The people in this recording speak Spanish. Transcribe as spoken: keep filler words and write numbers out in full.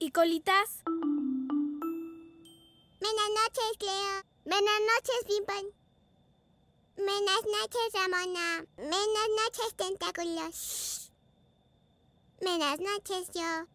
¿Y colitas? Buenas noches, Cleo. Buenas noches, Pimpón. Buenas noches, Ramona. Buenas noches, Tentáculos. Buenas noches, yo.